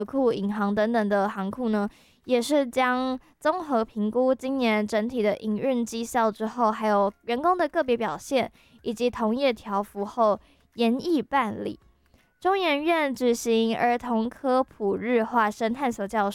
库、银行等等的行库呢，也是将综合评估今年整体的营运绩效之后，还有员工的个别表现，以及同业调幅后，研议办理。中研院举行儿童科普日化生探索教